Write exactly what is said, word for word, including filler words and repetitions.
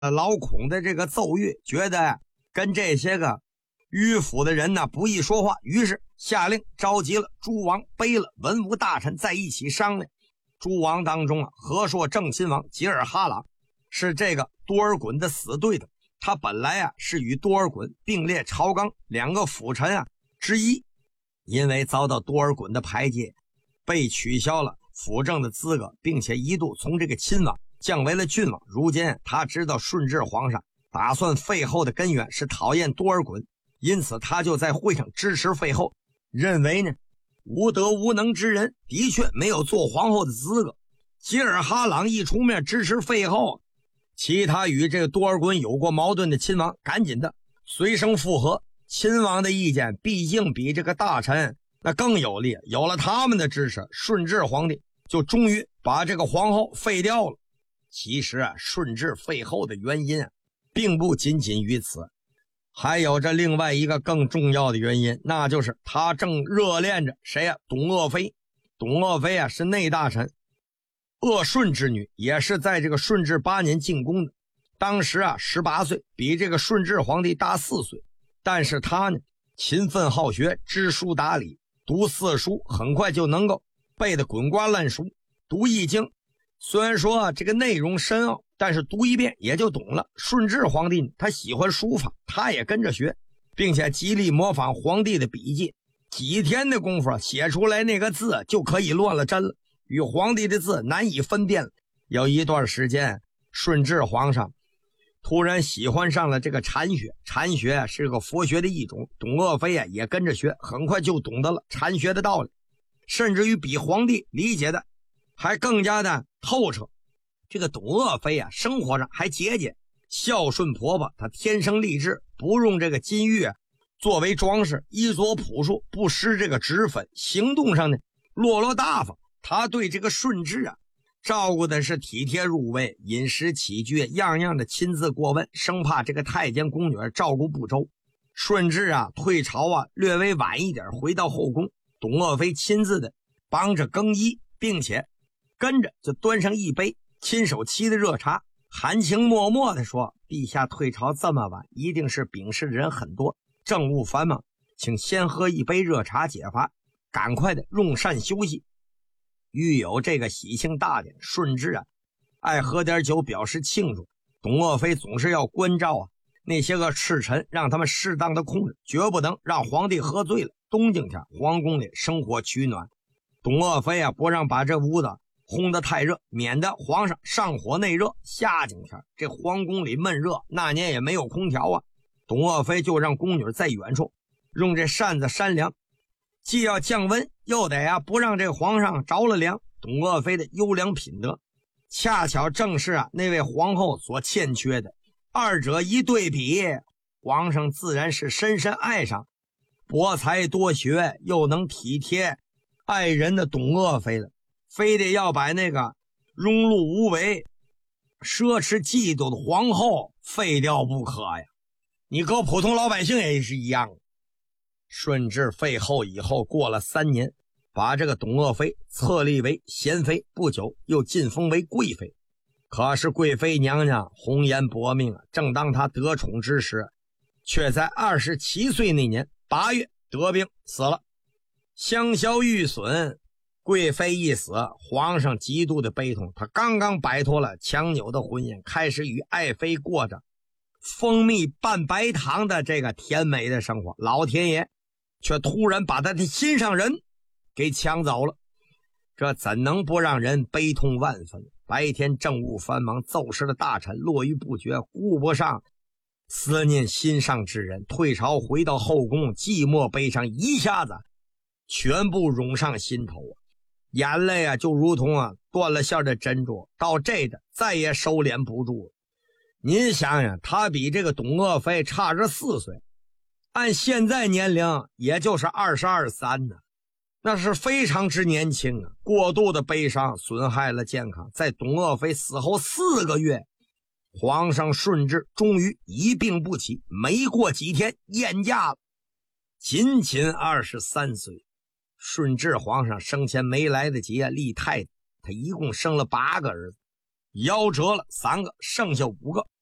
老孔的这个奏乐，觉得跟这些个迂腐的人呢不易说话，于是下令召集了诸王、卑了文武大臣在一起商量。诸王当中啊，和硕正亲王吉尔哈朗是这个多尔衮的死对头，他本来啊是与多尔衮并列朝纲两个辅臣啊之一，因为遭到多尔衮的排挤，被取消了辅政的资格，并且一度从这个亲王降为了郡王。如今他知道顺治皇上打算废后的根源是讨厌多尔衮，因此他就在会上支持废后，认为呢无德无能之人的确没有做皇后的资格。吉尔哈朗一出面支持废后，其他与这个多尔衮有过矛盾的亲王赶紧的随声附和。亲王的意见毕竟比这个大臣那更有利，有了他们的支持，顺治皇帝就终于把这个皇后废掉了。其实啊，顺治废后的原因啊，并不仅仅于此，还有着另外一个更重要的原因，那就是他正热恋着谁啊？董鄂妃。董鄂妃啊是内大臣鄂顺之女，也是在这个顺治八年进宫的。当时啊十八岁，比这个顺治皇帝大四岁。但是他呢勤奋好学，知书达理，读四书很快就能够背得滚瓜烂熟。读易经虽然说啊这个内容深奥，但是读一遍也就懂了。顺治皇帝他喜欢书法，他也跟着学，并且极力模仿皇帝的笔记，几天的功夫写出来那个字就可以乱了真了，与皇帝的字难以分辨了。有一段时间，顺治皇上突然喜欢上了这个禅学，禅学是个佛学的一种，董鄂妃啊也跟着学，很快就懂得了禅学的道理，甚至于比皇帝理解的还更加的透彻。这个董鄂妃啊生活上还节俭孝顺婆婆，她天生丽质，不用这个金玉啊作为装饰，衣着朴素，不施这个脂粉，行动上呢落落大方。她对这个顺治啊照顾的是体贴入微，饮食起居样样的亲自过问，生怕这个太监宫女照顾不周。顺治啊退朝啊略微晚一点回到后宫，董鄂妃亲自的帮着更衣，并且跟着就端上一杯亲手沏的热茶，含情脉脉地说：陛下退朝这么晚，一定是秉事的人很多，政务繁忙，请先喝一杯热茶解乏，赶快的用膳休息。遇有这个喜庆大典，顺治啊爱喝点酒表示庆祝，董鄂妃总是要关照啊那些个侍臣，让他们适当的控制，绝不能让皇帝喝醉了。冬景天皇宫里生火取暖，董鄂妃啊不让把这屋子烘得太热，免得皇上上火内热。夏景天这皇宫里闷热，那年也没有空调啊，董鄂妃就让宫女在远处用这扇子扇凉，既要降温，又得啊不让这个皇上着了凉。董鄂妃的优良品德恰巧正是啊那位皇后所欠缺的，二者一对比，皇上自然是深深爱上博才多学又能体贴爱人的董鄂妃了，非得要把那个庸碌无为奢侈嫉妒的皇后废掉不可呀。你搁普通老百姓也是一样。顺治废后以后，过了三年，把这个董鄂妃册立为贤妃，不久又晋封为贵妃。可是贵妃娘娘红颜薄命啊，正当她得宠之时，却在二十七岁那年八月得病死了。香消玉损，贵妃一死，皇上极度的悲痛。他刚刚摆脱了强扭的婚姻，开始与爱妃过着蜂蜜拌白糖的这个甜美的生活，老天爷却突然把他的心上人给抢走了，这怎能不让人悲痛万分？白天政务繁忙，奏事的大臣络绎不绝，顾不上思念心上之人，退朝回到后宫，寂寞悲伤一下子全部涌上心头啊，眼泪啊就如同啊断了线的珍珠，到这的再也收敛不住了。您想想，他比这个董鄂妃差着四岁，按现在年龄也就是二十二三呢，那是非常之年轻啊。过度的悲伤损害了健康，在董鄂妃死后四个月，皇上顺治终于一病不起，没过几天晏驾了，仅仅二十三岁。顺治皇上生前没来得及立太子，他一共生了八个儿子，夭折了三个，剩下五个。